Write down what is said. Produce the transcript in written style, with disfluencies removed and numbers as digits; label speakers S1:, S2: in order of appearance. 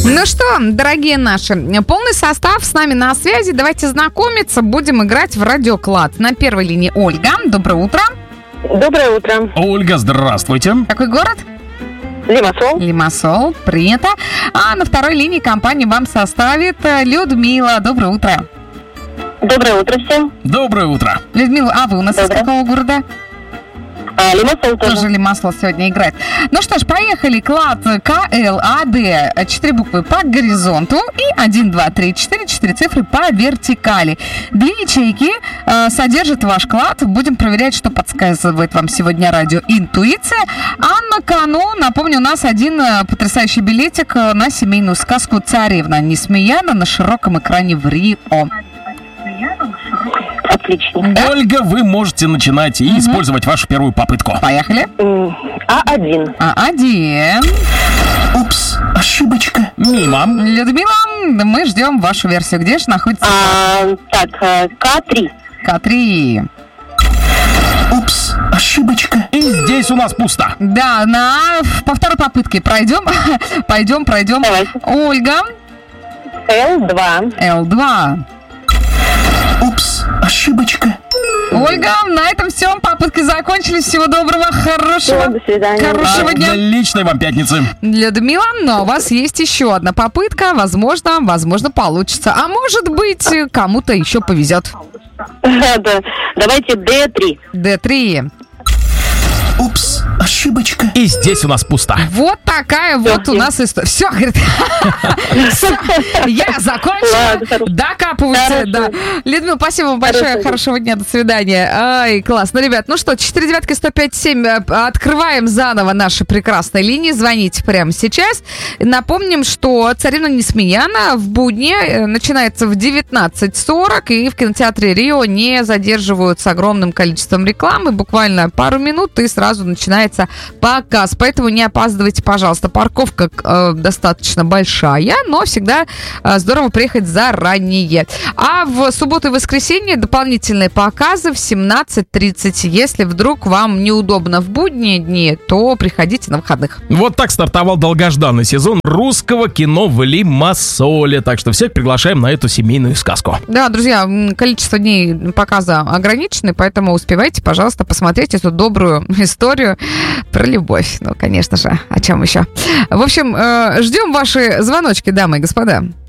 S1: Ну что, дорогие наши, полный состав с нами на связи. Давайте знакомиться. Будем играть в радиоклад. На первой линии Ольга. Доброе утро.
S2: Доброе утро.
S3: Ольга, здравствуйте.
S1: Какой город?
S2: Лимассол.
S1: Лимассол. Принято. А на второй линии компании вам составит Людмила. Доброе утро.
S2: Доброе утро всем.
S3: Доброе утро.
S1: Людмила, а вы у нас из какого города?
S2: Лимассол тоже.
S1: Тоже Лимассол сегодня играет. Ну что ж, поехали. Клад КЛАД. 4 буквы по горизонту и 1, 2, 3, 4 цифры по вертикали. 2 ячейки содержит ваш клад. Будем проверять, что подсказывает вам сегодня радио «Интуиция». А на кону, напомню, у нас один потрясающий билетик на семейную сказку «Царевна Несмеяна» на широком экране в Рио.
S2: Отлично.
S1: Да?
S3: Ольга, вы можете начинать и использовать вашу первую попытку.
S1: Поехали.
S2: А1.
S1: А1.
S3: Упс, ошибочка. Мимо.
S1: Людмила, мы ждем вашу версию. Где же находится
S2: К3.
S1: К3?
S3: Упс, ошибочка. И здесь у нас пусто.
S1: Да, по второй попытке пройдем. Пойдем.
S2: Давайте.
S1: Ольга.
S2: Л2.
S1: Л2.
S3: Упс, ошибочка.
S1: Ольга, на этом все. Попытки закончились. Всего доброго, хорошего.
S2: До свидания.
S1: Хорошего дня.
S3: Отличной вам пятницы.
S1: Людмила, но у вас есть еще одна попытка. Возможно, получится. А может быть, кому-то еще повезет.
S2: Да. Давайте Д3.
S1: Д3.
S3: Упс, ошибочка. И здесь у нас пусто.
S1: Вот такая вот у нас история. Все, говорит. Я закончила. Докапывайте. Да. Людмила, спасибо вам большое. Хорошего дня. До свидания. Ай, класс. Ну, ребят, 4 девятки 105-7. Открываем заново наши прекрасные линии. Звоните прямо сейчас. Напомним, что «Царевна Несмеяна» в будни начинается в 19:40. И в кинотеатре «Рио» не задерживают с огромным количеством рекламы. Буквально пару минут и сразу начинается показ. Поэтому не опаздывайте, пожалуйста. Парковка достаточно большая, но всегда здорово приехать заранее. А в субботу и воскресенье дополнительные показы в 17:30. Если вдруг вам неудобно в будние дни, то приходите на выходных.
S3: Вот так стартовал долгожданный сезон русского кино в Лимассоле. Так что всех приглашаем на эту семейную сказку.
S1: Да, друзья, количество дней показа ограничено, поэтому успевайте, пожалуйста, посмотреть эту добрую историю про любовь. Ну, конечно же, о чем еще? В общем, ждем ваши звоночки, дамы и господа.